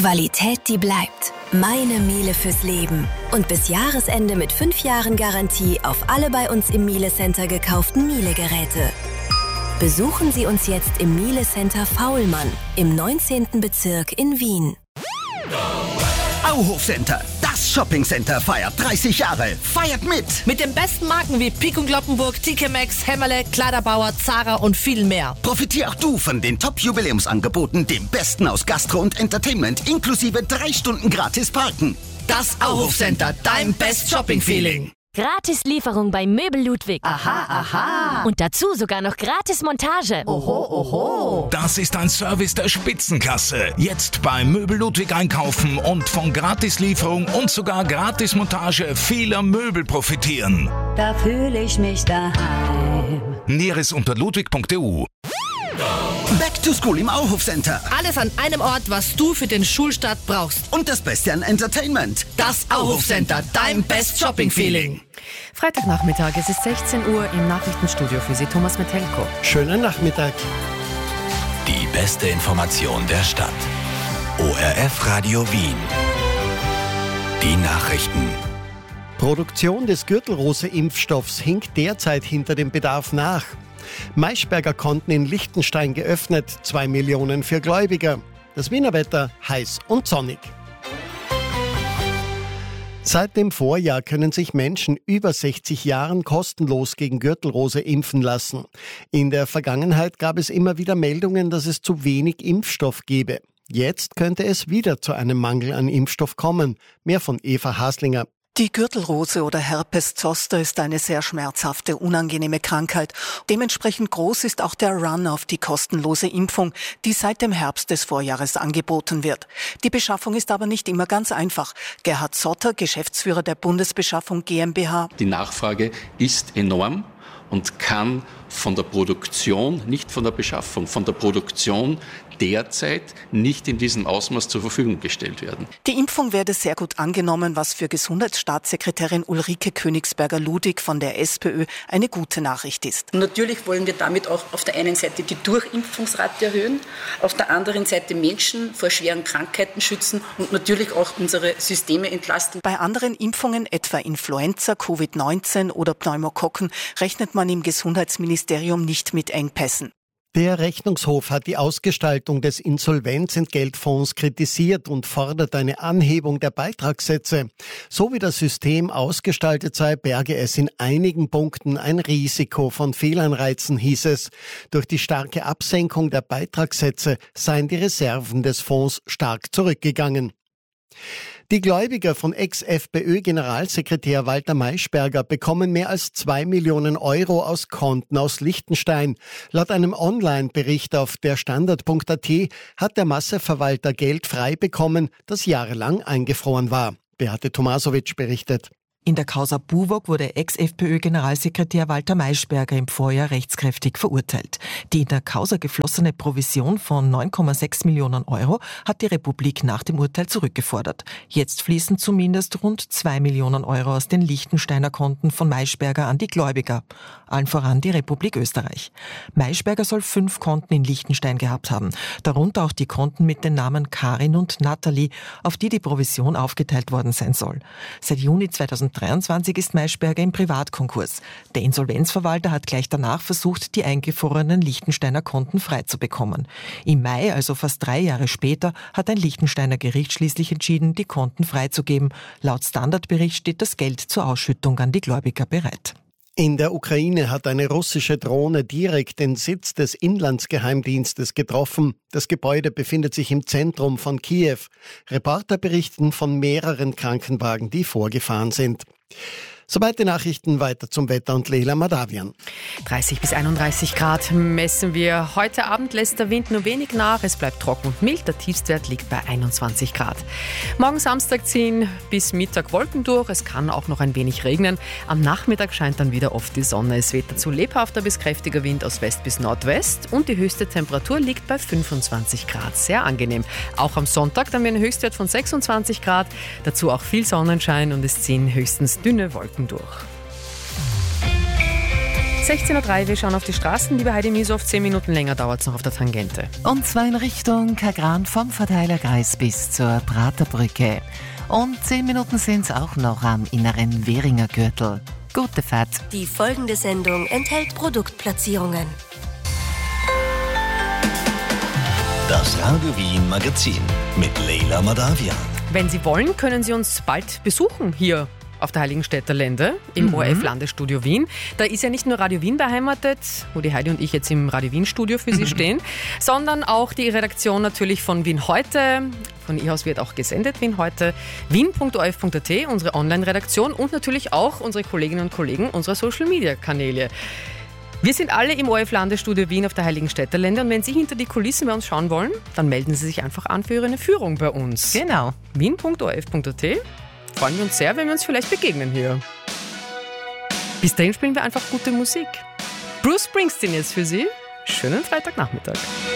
Qualität, die bleibt. Meine Miele fürs Leben. Und bis Jahresende mit 5 Jahren Garantie auf alle bei uns im Miele Center gekauften Miele-Geräte. Besuchen Sie uns jetzt im Miele Center Faulmann im 19. Bezirk in Wien. Auhof Center, das Shoppingcenter feiert 30 Jahre. Feiert mit! Mit den besten Marken wie Pik & Kloppenburg, TK Maxx, Hämmerle, Kleiderbauer, Zara und viel mehr. Profitier auch du von den Top-Jubiläumsangeboten, dem Besten aus Gastro und Entertainment, inklusive 3 Stunden gratis Parken. Das Auhof Center, dein Best Shopping Feeling. Gratis Lieferung bei Möbel Ludwig. Aha, aha. Und dazu sogar noch gratis Montage. Oho, oho. Das ist ein Service der Spitzenklasse. Jetzt bei Möbel Ludwig einkaufen und von Gratislieferung und sogar Gratismontage vieler Möbel profitieren. Da fühle ich mich daheim. Näheres unter ludwig.eu. Back to School im Auhof Center. Alles an einem Ort, was du für den Schulstart brauchst. Und das Beste an Entertainment. Das Auhof Center, dein Best Shopping Feeling. Freitagnachmittag, es ist 16 Uhr im Nachrichtenstudio für Sie, Thomas Metelko. Schönen Nachmittag. Die beste Information der Stadt. ORF Radio Wien. Die Nachrichten. Produktion des Gürtelrose-Impfstoffs hinkt derzeit hinter dem Bedarf nach. Maischberger Konten in Liechtenstein geöffnet, 2 Millionen für Gläubiger. Das Wiener Wetter heiß und sonnig. Seit dem Vorjahr können sich Menschen über 60 Jahren kostenlos gegen Gürtelrose impfen lassen. In der Vergangenheit gab es immer wieder Meldungen, dass es zu wenig Impfstoff gebe. Jetzt könnte es wieder zu einem Mangel an Impfstoff kommen. Mehr von Eva Haslinger. Die Gürtelrose oder Herpes zoster ist eine sehr schmerzhafte, unangenehme Krankheit. Dementsprechend groß ist auch der Run auf die kostenlose Impfung, die seit dem Herbst des Vorjahres angeboten wird. Die Beschaffung ist aber nicht immer ganz einfach. Gerhard Sotter, Geschäftsführer der Bundesbeschaffung GmbH. Die Nachfrage ist enorm und kann von der Produktion, nicht von der Beschaffung, von der Produktion derzeit nicht in diesem Ausmaß zur Verfügung gestellt werden. Die Impfung werde sehr gut angenommen, was für Gesundheitsstaatssekretärin Ulrike Königsberger-Ludwig von der SPÖ eine gute Nachricht ist. Natürlich wollen wir damit auch auf der einen Seite die Durchimpfungsrate erhöhen, auf der anderen Seite Menschen vor schweren Krankheiten schützen und natürlich auch unsere Systeme entlasten. Bei anderen Impfungen, etwa Influenza, Covid-19 oder Pneumokokken, rechnet man im Gesundheitsministerium nicht mit Engpässen. Der Rechnungshof hat die Ausgestaltung des Insolvenzentgeltfonds kritisiert und fordert eine Anhebung der Beitragssätze. So wie das System ausgestaltet sei, berge es in einigen Punkten ein Risiko von Fehlanreizen, hieß es. Durch die starke Absenkung der Beitragssätze seien die Reserven des Fonds stark zurückgegangen. Die Gläubiger von Ex-FPÖ-Generalsekretär Walter Maischberger bekommen mehr als 2 Millionen Euro aus Konten aus Liechtenstein. Laut einem Online-Bericht auf der Standard.at hat der Masseverwalter Geld frei bekommen, das jahrelang eingefroren war. Beate Tomasovic berichtet. In der Causa Buwog wurde Ex-FPÖ-Generalsekretär Walter Maischberger im Vorjahr rechtskräftig verurteilt. Die in der Causa geflossene Provision von 9,6 Millionen Euro hat die Republik nach dem Urteil zurückgefordert. Jetzt fließen zumindest rund 2 Millionen Euro aus den Liechtensteiner Konten von Maischberger an die Gläubiger. Allen voran die Republik Österreich. Maischberger soll 5 Konten in Liechtenstein gehabt haben. Darunter auch die Konten mit den Namen Karin und Nathalie, auf die die Provision aufgeteilt worden sein soll. Seit Juni 2023 ist Maischberger im Privatkonkurs. Der Insolvenzverwalter hat gleich danach versucht, die eingefrorenen Liechtensteiner Konten freizubekommen. Im Mai, also fast 3 Jahre später, hat ein Liechtensteiner Gericht schließlich entschieden, die Konten freizugeben. Laut Standardbericht steht das Geld zur Ausschüttung an die Gläubiger bereit. In der Ukraine hat eine russische Drohne direkt den Sitz des Inlandsgeheimdienstes getroffen. Das Gebäude befindet sich im Zentrum von Kiew. Reporter berichten von mehreren Krankenwagen, die vorgefahren sind. Soweit die Nachrichten, weiter zum Wetter und Leila Madavian. 30 bis 31 Grad messen wir. Heute Abend lässt der Wind nur wenig nach. Es bleibt trocken und mild. Der Tiefstwert liegt bei 21 Grad. Morgen Samstag ziehen bis Mittag Wolken durch. Es kann auch noch ein wenig regnen. Am Nachmittag scheint dann wieder oft die Sonne. Es weht dazu lebhafter bis kräftiger Wind aus West bis Nordwest. Und die höchste Temperatur liegt bei 25 Grad. Sehr angenehm. Auch am Sonntag dann wir einen Höchstwert von 26 Grad. Dazu auch viel Sonnenschein und es ziehen höchstens dünne Wolken durch. 16.03 Uhr, wir schauen auf die Straßen. Liebe Heidi Mieshoff, 10 Minuten länger dauert es noch auf der Tangente. Und zwar in Richtung Kagran vom Verteilerkreis bis zur Praterbrücke. Und 10 Minuten sind es auch noch am inneren Währinger Gürtel. Gute Fahrt. Die folgende Sendung enthält Produktplatzierungen. Das Radio Wien Magazin mit Leila Madavian. Wenn Sie wollen, können Sie uns bald besuchen hier auf der Heiligenstädter Lände im ORF-Landesstudio Wien. Da ist ja nicht nur Radio Wien beheimatet, wo die Heidi und ich jetzt im Radio Wien-Studio für Sie stehen, sondern auch die Redaktion natürlich von Wien heute. Von ihr aus wird auch gesendet Wien heute. wien.orf.at, unsere Online-Redaktion und natürlich auch unsere Kolleginnen und Kollegen unserer Social-Media-Kanäle. Wir sind alle im ORF-Landesstudio Wien auf der Heiligenstädter Lände und wenn Sie hinter die Kulissen bei uns schauen wollen, dann melden Sie sich einfach an für eine Führung bei uns. Genau. wien.orf.at. Freuen wir uns sehr, wenn wir uns vielleicht begegnen hier. Bis dahin spielen wir einfach gute Musik. Bruce Springsteen jetzt für Sie. Schönen Freitagnachmittag.